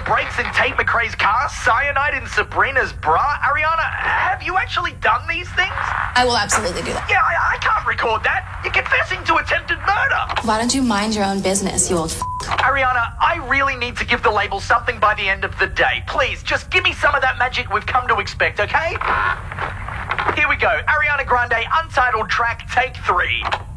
brakes in Tate McRae's car, cyanide in Sabrina's bra. Ariana, have you actually done these things? I will absolutely do that. Yeah, I can't record that. You're confessing to attempted murder. Why don't you mind your own business, you old f***? Ariana, I really need to give the label something by the end of the day. Please, just give me some of that magic we've come to expect, okay? Here we go. Ariana Grande, Untitled track, take 3.